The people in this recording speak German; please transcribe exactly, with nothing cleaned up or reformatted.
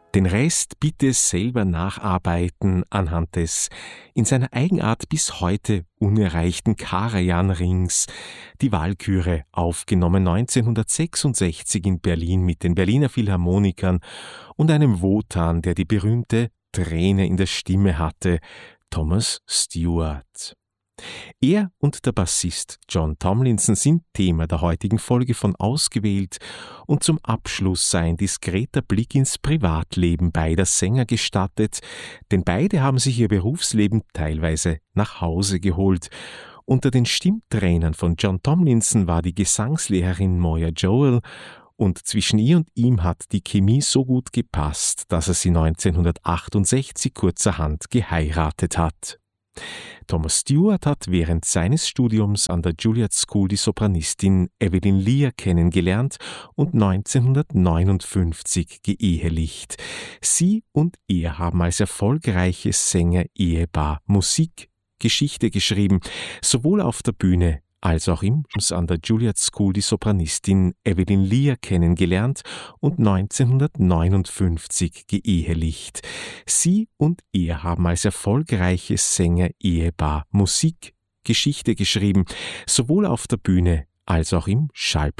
Den Rest bitte selber nacharbeiten anhand des in seiner Eigenart bis heute unerreichten Karajan-Rings, die Walküre, aufgenommen neunzehnhundertsechsundsechzig in Berlin mit den Berliner Philharmonikern und einem Wotan, der die berühmte Träne in der Stimme hatte, Thomas Stewart. Er und der Bassist John Tomlinson sind Thema der heutigen Folge von Ausgewählt und zum Abschluss sei ein diskreter Blick ins Privatleben beider Sänger gestattet, denn beide haben sich ihr Berufsleben teilweise nach Hause geholt. Unter den Stimmtrainern von John Tomlinson war die Gesangslehrerin Moya Joel und zwischen ihr und ihm hat die Chemie so gut gepasst, dass er sie neunzehnhundertachtundsechzig kurzerhand geheiratet hat. Thomas Stewart hat während seines Studiums an der Juilliard School die Sopranistin Evelyn Lear kennengelernt und neunzehnhundertneunundfünfzig geehelicht. Sie und er haben als erfolgreiches Sänger-Ehepaar Musikgeschichte geschrieben, sowohl auf der Bühne als auch im an der Juilliard School die Sopranistin Evelyn Lear kennengelernt und neunzehnhundertneunundfünfzig geehelicht. Sie und er haben als erfolgreiches Sänger-Ehepaar Musikgeschichte geschrieben, sowohl auf der Bühne als auch im Schallplattengeschäft.